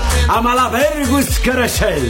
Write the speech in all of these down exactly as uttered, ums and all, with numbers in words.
Amalabergus Cărășel.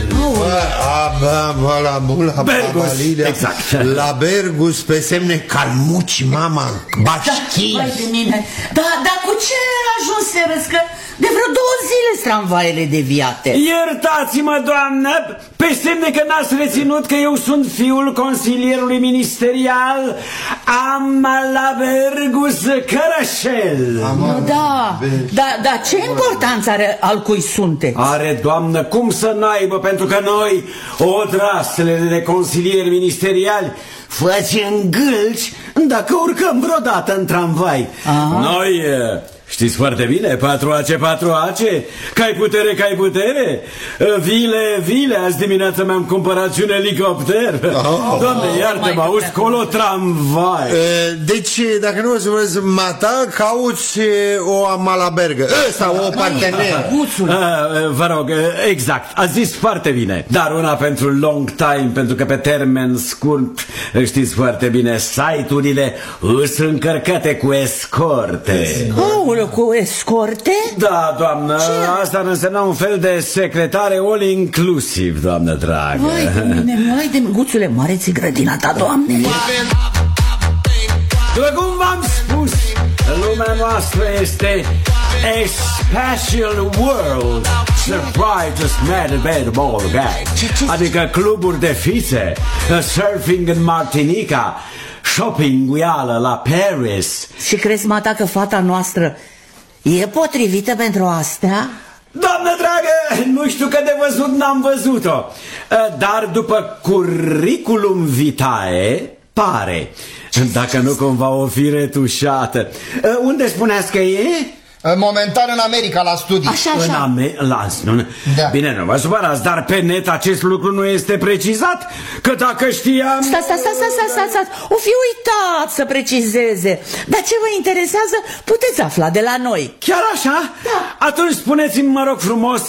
Bergus, exact. La Bergus pe semne calmuci, mama, bașchi. Vai de mine. Da, dar cu ce ajunserăți? Că de vreo două zile tramvaiele deviate. Iertați-mă, doamnă, pe semne că n-ați reținut că eu sunt fiul consilierului ministerial Amalabergus Cărășel. Da, dar da, ce importanță are al cui sunteți? Are, doamnă, cum să n-aibă, pentru că noi, odraslele de consilieri ministeriali, facem gâlci dacă urcăm vreodată în tramvai. Aha. Noi... Știți foarte bine, patru A C, patru A C, că-ai putere, că-ai putere. Vile, vile, azi dimineața mi-am cumpărat și un elicopter. Oh, Doamne, iartă-mă, auzi, colo tramvai. Deci, dacă nu o să vă mata, cauți o amalabergă. Ăsta, o parteneră. Vă rog, exact, ați zis foarte bine. Dar una pentru long time, pentru că pe termen scurt, știți foarte bine, site-urile îs încărcate cu escorte. Oh, cu escorte? Da, doamnă, ce? Asta ar însemna un fel de secretare all-inclusive, doamnă dragă. Vai de mine, mai de guțule, mare-ți grădina ta, Doamne. După cum v-am spus, lumea noastră este a special world, the brightest man in bed of all gang. Adică cluburi de fițe, surfing în Martinica, shopping-uială la Paris. Și crezi, mata, că fata noastră e potrivită pentru astea? Doamnă dragă, nu știu că de văzut n-am văzut-o, dar după curriculum vitae pare. Dacă nu cumva o fi retușată. Unde spuneați că e? Momentan în America, la studii. Așa, așa. În Ame la, nu, da. Bine, nu vă supărați, dar pe net acest lucru nu este precizat. Că dacă știam... Sta, sta, sta, sta, sta, sta, sta. O fi uitat să precizeze. Dar ce vă interesează, puteți afla de la noi. Chiar așa? Da. Atunci spuneți-mi, mă rog frumos,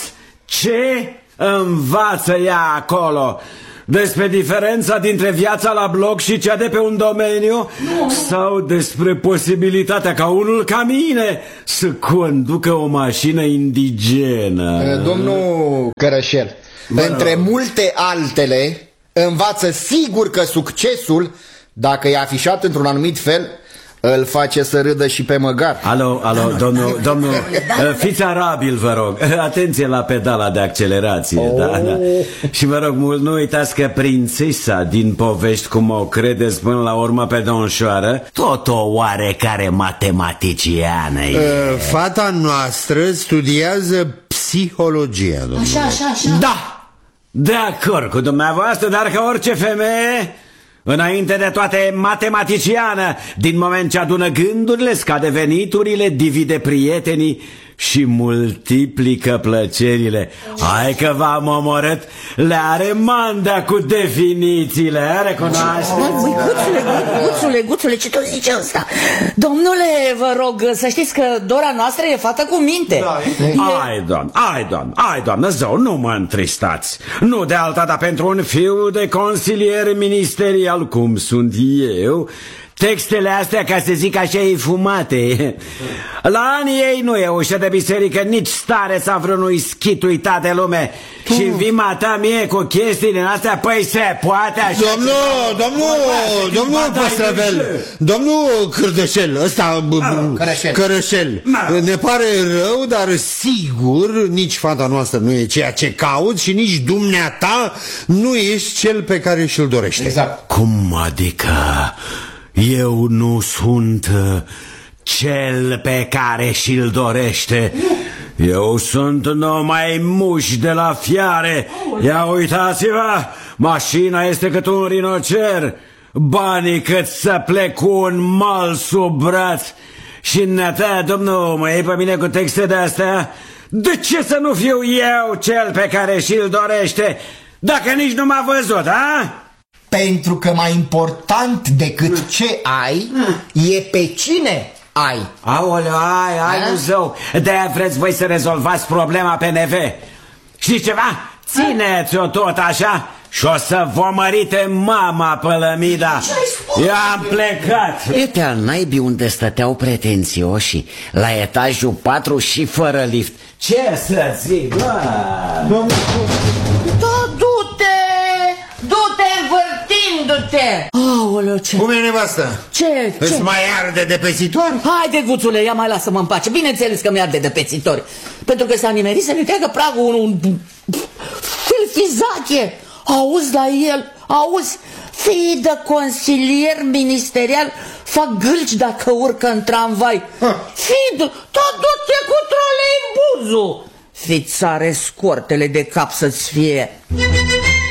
ce învață ea acolo? Despre diferența dintre viața la bloc și cea de pe un domeniu? Nu. Sau despre posibilitatea ca unul ca mine să conducă o mașină indigenă? Domnul Cărășel, Bă, între multe altele, învață sigur că succesul, dacă e afișat într-un anumit fel, îl face să râdă și pe măgar. Alo, alo, domnul, domnul, fiți arabil, vă rog. Atenție la pedala de accelerație. Oh. Da, da. Și vă rog mult, nu uitați că prințesa din povești, cum o credeți până la urmă pe domnșoară, tot o oarecare matematiciană e. uh, Fata noastră studiază psihologia, domnule. Așa, așa, așa. Da, de acord cu dumneavoastră, dar ca orice femeie, înainte de toate matematiciană, din moment ce adună gândurile, scade veniturile, divide prietenii și multiplică plăcerile. Hai că v-am omorât, le are mandea cu definițiile, recunoaște? Măi, guțule, guțule, guțule, ce tot zice ăsta? Domnule, vă rog, să știți că Dora noastră e fată cu minte. Da, e... Ai, doamnă, ai, doamnă, ai, doamnă, zău, nu mă întristați. Nu de alta, dar pentru un fiu de consilier ministerial cum sunt eu, textele astea, ca să zic așa, e fumate. La anii ei nu e ușă de biserică, nici stare sau vreunui schit uitat de lume. Tu. Și vima ta mie cu chestiile astea, păi se poate așa. Domnul, domnul, domnul Păstrăvel, domnul Cârdășel, ăsta, Cărășel, Cărășel, ne pare rău, dar sigur nici fata noastră nu e ceea ce cauți și nici dumneata nu ești cel pe care și-l dorește. Exact. Cum adică? Eu nu sunt cel pe care și-l dorește. Eu sunt numai muș de la fiare. Ia uitați-vă, mașina este cât un rinocer, banii cât să plec cu un mal sub braț. Și neata, domnul, mă iei pe mine cu texte de-astea? De ce să nu fiu eu cel pe care și-l dorește, dacă nici nu m-a văzut, a? Pentru că mai important decât ce ai e pe cine ai. Aoleu, ai, ai, nu zău. De-aia vreți voi să rezolvați problema P N V. Știți ceva? Țineți-o tot așa și o să vă mărite mama Pălămida. I-am plecat. Uite al naibii unde stăteau pretențioșii, la etajul patru și fără lift. Ce să zic, bă? Da, du-te! Du-te învârtindu-te! Aoleu, ce... Cum e, nevastă? Ce? Îți Ce? mai arde de pețitor? Haide, guțule, ia mai lasă-mă în pace. Bineînțeles că mi-arde de pețitori. Pentru că s-a nimerit să-mi treacă pragul un, un filfizache. Auzi la el, auzi, fii de consilier ministerial, fac gâlci dacă urcă în tramvai. Fii de... Da, du-te cu troleibuzul. Fițare, scortele de cap să-ți fie.